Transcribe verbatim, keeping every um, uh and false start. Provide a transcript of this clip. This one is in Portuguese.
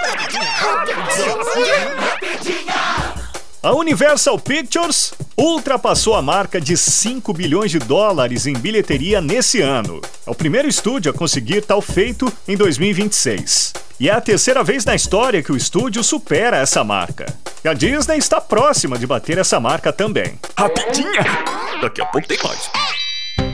A Universal Pictures ultrapassou a marca de cinco bilhões de dólares em bilheteria nesse ano. É o primeiro estúdio a conseguir tal feito em dois mil e vinte e seis. E é a terceira vez na história que o estúdio supera essa marca. E a Disney está próxima de bater essa marca também. Rapidinha! Daqui a pouco tem mais.